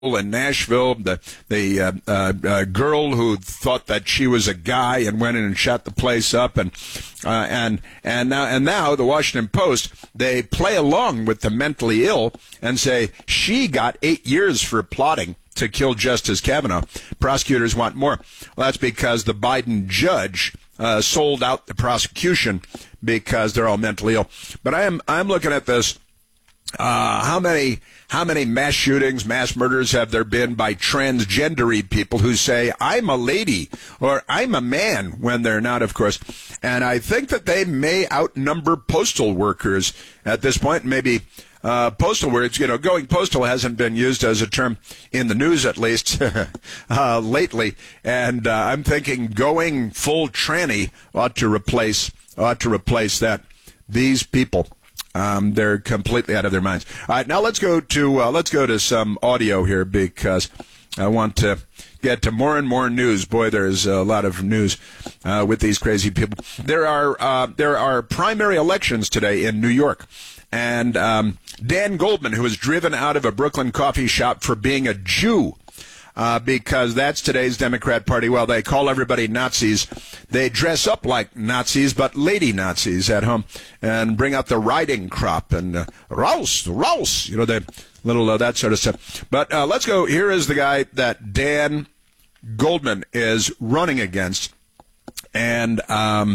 in Nashville, the girl who thought that she was a guy and went in and shot the place up, and now the Washington Post, they play along with the mentally ill and say she got 8 years for plotting to kill Justice Kavanaugh. Prosecutors want more. Well, that's because the Biden judge sold out the prosecution because they're all mentally ill. But I'm looking at this. How many mass shootings, mass murders have there been by transgendery people who say, I'm a lady or I'm a man when they're not, of course. And I think that they may outnumber postal workers at this point. Maybe postal workers, going postal hasn't been used as a term in the news, at least lately. And I'm thinking going full tranny ought to replace that. These people. They're completely out of their minds. All right, now let's go to some audio here because I want to get to more and more news. Boy, there's a lot of news with these crazy people. There are primary elections today in New York, and Dan Goldman, who was driven out of a Brooklyn coffee shop for being a Jew. Because that's today's Democrat Party. Well, they call everybody Nazis. They dress up like Nazis, but lady Nazis at home, and bring out the riding crop and Raus, the little that sort of stuff. But let's go. Here is the guy that Dan Goldman is running against, and I'm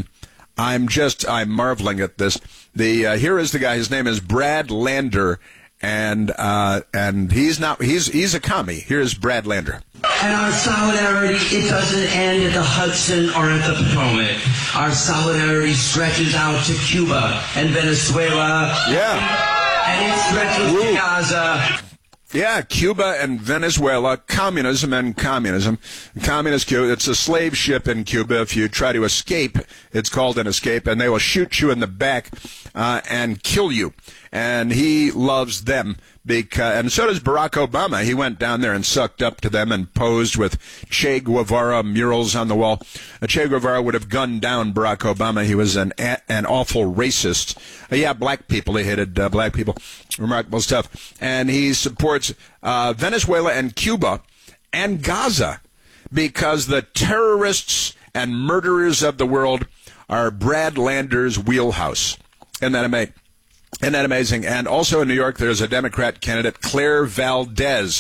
marveling at this. Here is the guy. His name is Brad Lander. And he's a commie. Here's Brad Lander. And our solidarity, it doesn't end at the Hudson or at the Potomac. Our solidarity stretches out to Cuba and Venezuela. Yeah. And it stretches to Gaza. Yeah, Cuba and Venezuela, communism and communism. Communist Cuba, it's a slave ship in Cuba. If you try to escape, it's called an escape, and they will shoot you in the back and kill you. And he loves them, and so does Barack Obama. He went down there and sucked up to them and posed with Che Guevara murals on the wall. Che Guevara would have gunned down Barack Obama. He was an awful racist. Yeah, black people. He hated black people. Remarkable stuff. And he supports Venezuela and Cuba and Gaza because the terrorists and murderers of the world are Brad Lander's wheelhouse. Isn't that amazing? And also in New York, there's a Democrat candidate, Claire Valdez,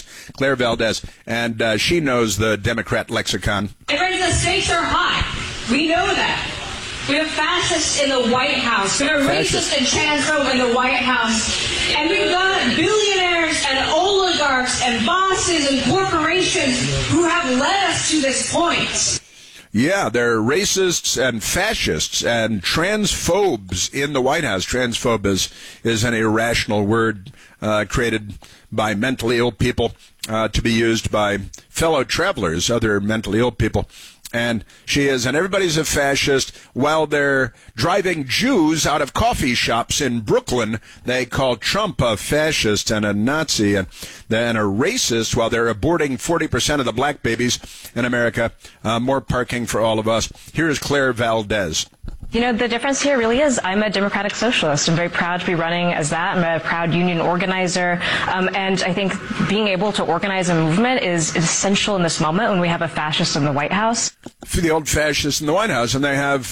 and she knows the Democrat lexicon. The stakes are high. We know that. We have fascists in the White House. We have racist and transphobe in the White House. And we've got billionaires and oligarchs and bosses and corporations who have led us to this point. Yeah, they're racists and fascists and transphobes in the White House. Transphobe is an irrational word created by mentally ill people to be used by fellow travelers, other mentally ill people. And she is, and everybody's a fascist. While they're driving Jews out of coffee shops in Brooklyn, they call Trump a fascist and a Nazi and a racist while they're aborting 40% of the black babies in America. More parking for all of us. Here's Claire Valdez. The difference here really is I'm a democratic socialist. I'm very proud to be running as that. I'm a proud union organizer. And I think being able to organize a movement is essential in this moment when we have a fascist in the White House. For the old fascists in the White House. And they have,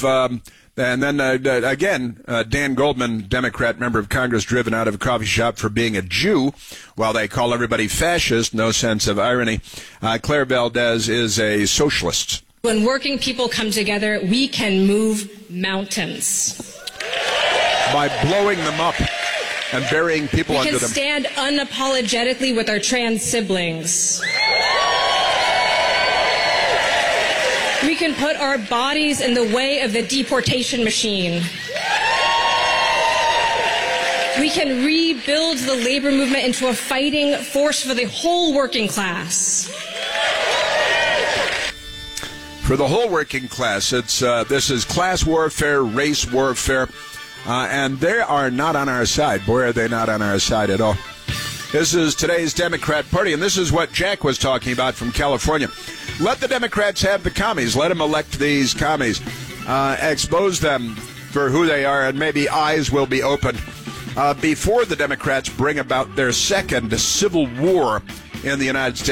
Dan Goldman, Democrat member of Congress, driven out of a coffee shop for being a Jew, while they call everybody fascist, no sense of irony. Claire Valdez is a socialist. When working people come together, we can move mountains. By blowing them up and burying people under them. We can stand unapologetically with our trans siblings. We can put our bodies in the way of the deportation machine. We can rebuild the labor movement into a fighting force for the whole working class. For the whole working class, this is class warfare, race warfare, and they are not on our side. Boy, are they not on our side at all. This is today's Democrat Party, and this is what Jack was talking about from California. Let the Democrats have the commies. Let them elect these commies. Expose them for who they are, and maybe eyes will be opened before the Democrats bring about their second civil war in the United States.